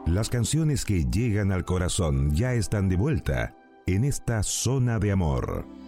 Las canciones que llegan al corazón ya están de vuelta en esta zona de amor.